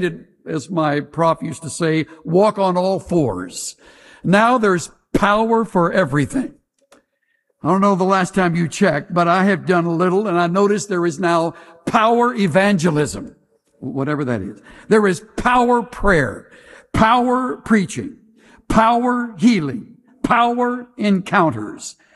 as my prof used to say, walk on all fours. Now there's power for everything. I don't know the last time you checked, but I have done a little, and I noticed there is now power evangelism, whatever that is. There is power prayer, power preaching, power healing, power encounters.